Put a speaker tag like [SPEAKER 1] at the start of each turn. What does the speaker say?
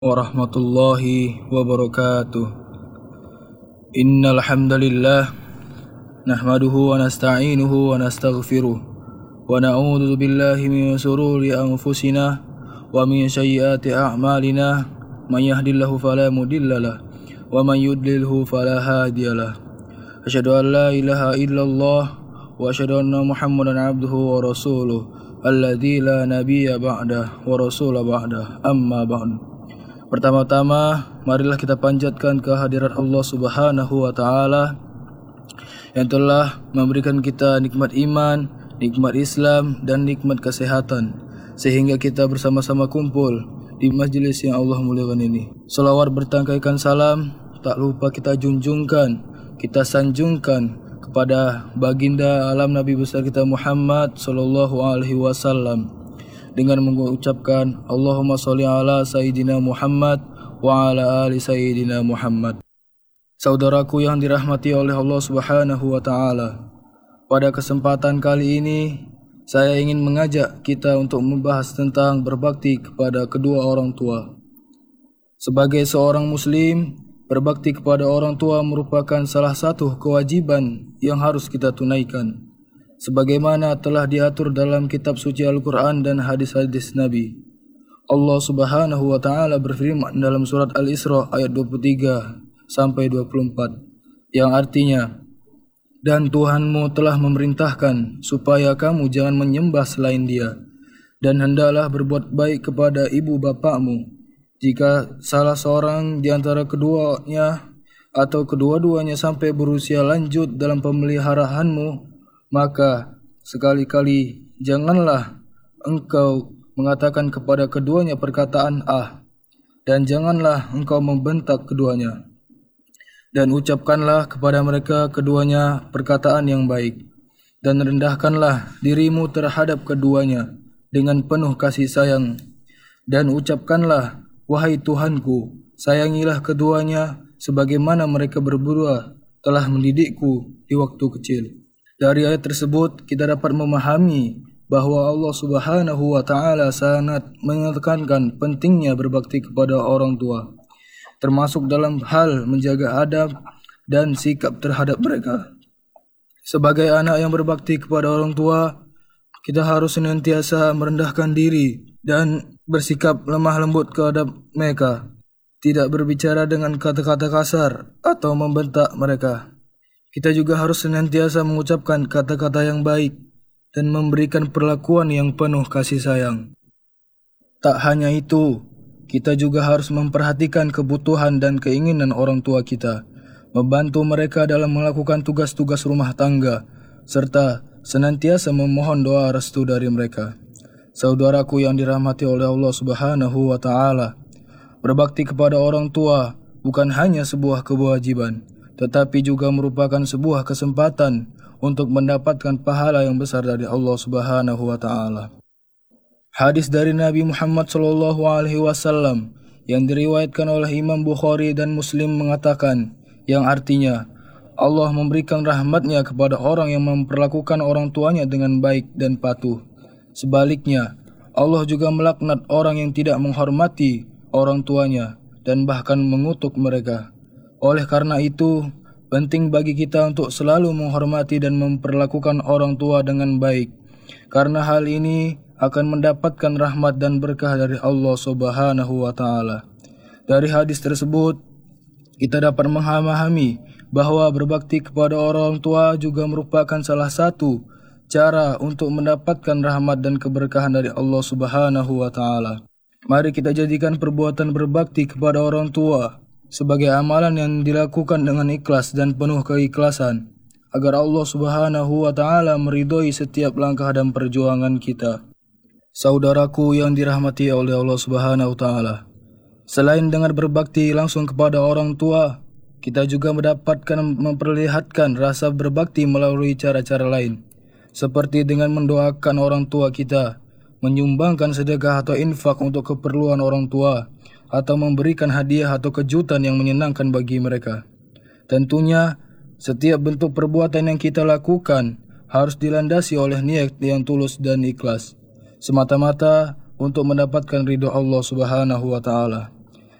[SPEAKER 1] warahmatullahi wabarakatuh. Innal hamdalillah nahmaduhu wa nasta'inuhu wa nastaghfiruh wa na'udzu billahi min shururi anfusina wa min sayyiati a'malina. Man yahdihillahu fala mudhillalah wa man yudlilhu fala hadiyalah. Asyhadu an la ilaha illallah wa asyhadu anna Muhammadan abduhu wa rasuluh alladzi la nabiyya ba'dah wa rasula ba'dah. Amma ba'du. Pertama-tama, marilah kita panjatkan kehadirat Allah Subhanahu wa Ta'ala yang telah memberikan kita nikmat iman, nikmat Islam, dan nikmat kesehatan, sehingga kita bersama-sama kumpul di majelis yang Allah muliakan ini. Selawat bertangkaikan salam, tak lupa kita junjungkan, kita sanjungkan kepada baginda alam Nabi besar kita Muhammad sallallahu alaihi wasallam dengan mengucapkan Allahumma sholli ala Sayyidina Muhammad wa ala ali Sayyidina Muhammad. Saudaraku yang dirahmati oleh Allah Subhanahu wa Ta'ala, pada kesempatan kali ini saya ingin mengajak kita untuk membahas tentang berbakti kepada kedua orang tua. Sebagai seorang muslim, berbakti kepada orang tua merupakan salah satu kewajiban yang harus kita tunaikan, sebagaimana telah diatur dalam kitab suci Al-Quran dan hadis-hadis Nabi. Allah Subhanahu wa Ta'ala berfirman dalam surat Al-Isra ayat 23-24 yang artinya, dan Tuhanmu telah memerintahkan supaya kamu jangan menyembah selain Dia, dan hendaklah berbuat baik kepada ibu bapakmu. Jika salah seorang di antara keduanya atau kedua-duanya sampai berusia lanjut dalam pemeliharaanmu, maka sekali-kali janganlah engkau mengatakan kepada keduanya perkataan dan janganlah engkau membentak keduanya, dan ucapkanlah kepada mereka keduanya perkataan yang baik, dan rendahkanlah dirimu terhadap keduanya dengan penuh kasih sayang, dan ucapkanlah, wahai Tuhanku, sayangilah keduanya sebagaimana mereka berdua telah mendidikku di waktu kecil. Dari ayat tersebut kita dapat memahami bahwa Allah Subhanahu wa Ta'ala sangat menekankan pentingnya berbakti kepada orang tua, termasuk dalam hal menjaga adab dan sikap terhadap mereka. Sebagai anak yang berbakti kepada orang tua, kita harus senantiasa merendahkan diri dan bersikap lemah lembut terhadap mereka, tidak berbicara dengan kata-kata kasar atau membentak mereka. Kita juga harus senantiasa mengucapkan kata-kata yang baik dan memberikan perlakuan yang penuh kasih sayang. Tak hanya itu, kita juga harus memperhatikan kebutuhan dan keinginan orang tua kita, membantu mereka dalam melakukan tugas-tugas rumah tangga, serta senantiasa memohon doa restu dari mereka. Saudaraku yang dirahmati oleh Allah Subhanahu wa Ta'ala, berbakti kepada orang tua bukan hanya sebuah kewajiban, tetapi juga merupakan sebuah kesempatan untuk mendapatkan pahala yang besar dari Allah Subhanahu wa Ta'ala. Hadis dari Nabi Muhammad sallallahu alaihi wasallam yang diriwayatkan oleh Imam Bukhari dan Muslim mengatakan, yang artinya, Allah memberikan rahmatnya kepada orang yang memperlakukan orang tuanya dengan baik dan patuh. Sebaliknya, Allah juga melaknat orang yang tidak menghormati orang tuanya dan bahkan mengutuk mereka. Oleh karena itu, penting bagi kita untuk selalu menghormati dan memperlakukan orang tua dengan baik, karena hal ini akan mendapatkan rahmat dan berkah dari Allah Subhanahu wa Ta'ala. Dari hadis tersebut, kita dapat memahami bahwa berbakti kepada orang tua juga merupakan salah satu cara untuk mendapatkan rahmat dan keberkahan dari Allah Subhanahu wa Ta'ala. Mari kita jadikan perbuatan berbakti kepada orang tua sebagai amalan yang dilakukan dengan ikhlas dan penuh keikhlasan, agar Allah Subhanahu wa Ta'ala meridhoi setiap langkah dan perjuangan kita. Saudaraku yang dirahmati oleh Allah Subhanahu wa Ta'ala, selain dengan berbakti langsung kepada orang tua, kita juga memperlihatkan rasa berbakti melalui cara-cara lain, seperti dengan mendoakan orang tua kita, menyumbangkan sedekah atau infak untuk keperluan orang tua, atau memberikan hadiah atau kejutan yang menyenangkan bagi mereka. Tentunya, setiap bentuk perbuatan yang kita lakukan harus dilandasi oleh niat yang tulus dan ikhlas, semata-mata untuk mendapatkan ridho Allah Subhanahu wa Ta'ala.